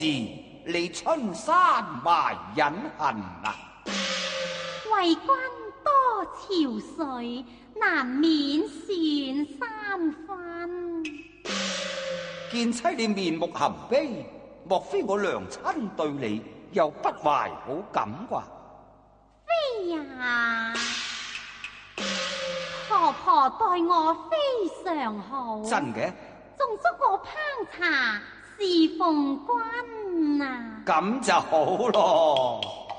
嚟春山埋隱恨啊！ 為君多憔悴，難免算三分。 見妻你面目含悲，莫非我娘親對你又不懷好感啩？ 非呀，婆婆待我非常好。 真嘅？ 仲祝我烹茶侍奉君啊！ 咁就好咯。